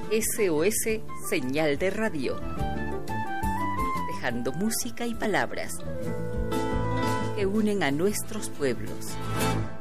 SOS Señal de Radio, dejando música y palabras que unen a nuestros pueblos.